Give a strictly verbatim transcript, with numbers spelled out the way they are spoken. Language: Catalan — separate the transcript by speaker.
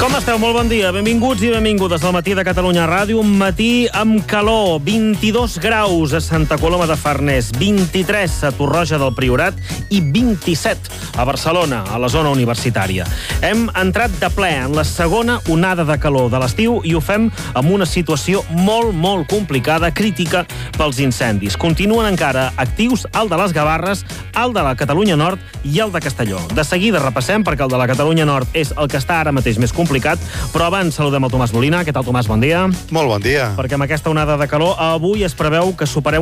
Speaker 1: Com esteu? Molt bon dia. Benvinguts i benvingudes al Matí de Catalunya Ràdio. Un matí amb calor. vint-i-dos graus a Santa Coloma de Farners, vint-i-tres a Torroja del Priorat i vint-i-set a Barcelona, a la zona universitària. Hem entrat de ple en la segona onada de calor de l'estiu i ho fem amb una situació molt, molt complicada, crítica pels incendis. Continuen encara actius el de les Gavarres, el de la Catalunya Nord i el de Castelló. De seguida repassem perquè el de la Catalunya Nord és el que està ara mateix més complicat, però abans saludem el Tomàs Molina. Què tal, Tomàs? Bon dia.
Speaker 2: Molt bon dia.
Speaker 1: Perquè amb aquesta onada de calor avui es preveu que superem